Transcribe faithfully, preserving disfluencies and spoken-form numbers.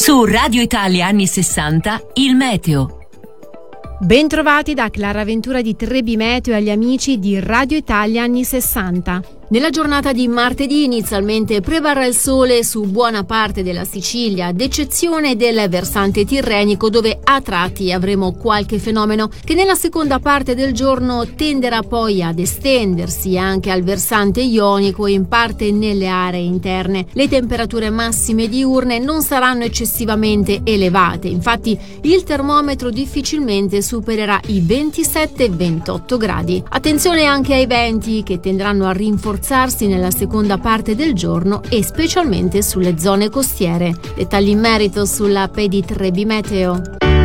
Su Radio Italia anni sessanta, il meteo. Bentrovati da Clara Ventura di Trebi Meteo e agli amici di Radio Italia anni sessanta. Nella giornata di martedì inizialmente prevarrà il sole su buona parte della Sicilia, ad eccezione del versante tirrenico dove a tratti avremo qualche fenomeno che nella seconda parte del giorno tenderà poi ad estendersi anche al versante ionico e in parte nelle aree interne. Le temperature massime diurne non saranno eccessivamente elevate, infatti il termometro difficilmente supererà i ventisette ventotto gradi. Attenzione anche ai venti che tenderanno a rinforzarsi nella seconda parte del giorno e specialmente sulle zone costiere. Dettagli in merito sulla app di Trebi Meteo.